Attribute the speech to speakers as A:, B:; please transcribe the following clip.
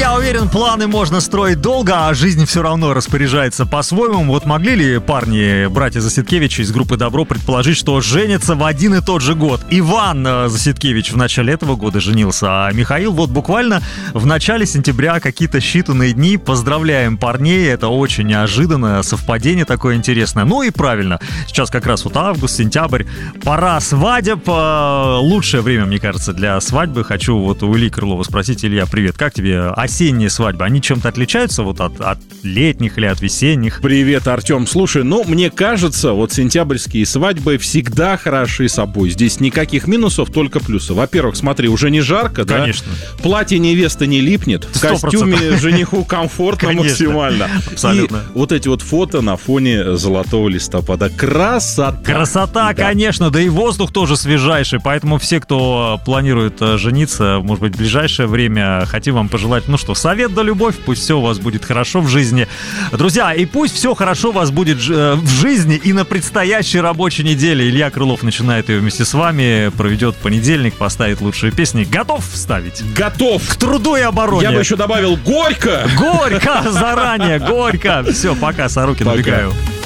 A: Я уверен, планы можно строить долго, а жизнь все равно распоряжается по-своему. Вот могли ли парни, братья Засидкевичи из группы «Добро» предположить, что женятся в один и тот же год? Иван Засидкевич в начале этого года женился, а Михаил вот буквально в начале сентября, какие-то считанные дни. Поздравляем парней, это очень неожиданно, совпадение такое интересное. Ну и правильно, сейчас как раз вот август, сентябрь, пора свадеб. Лучшее время, мне кажется, для свадьбы. Хочу вот у Ильи Крылова спросить. Илья, привет, как тебе осенние свадьбы? Они чем-то отличаются вот от летних или от весенних?
B: Привет, Артем. Слушай, мне кажется, вот сентябрьские свадьбы всегда хороши собой. Здесь никаких минусов, только плюсы. Во-первых, смотри, уже не жарко, да?
A: Конечно.
B: Платье невесты не крепнет. В
A: 100%.
B: Костюме жениху комфортно. Конечно. Максимально.
A: Абсолютно.
B: И вот эти вот фото на фоне золотого листопада. Красота.
A: Красота, да. Конечно, да и воздух тоже свежайший, поэтому все, кто планирует жениться, может быть, в ближайшее время, хотим вам пожелать, совет да любовь, пусть все у вас будет хорошо в жизни. Друзья, и пусть все хорошо у вас будет в жизни и на предстоящей рабочей неделе. Илья Крылов начинает ее вместе с вами, проведет понедельник, поставит лучшие песни. Готов вставить?
B: Готов.
A: К труду и обороне.
B: Я бы еще добавил горько.
A: Горько, заранее, горько. Все, пока, Сорокин, убегаю.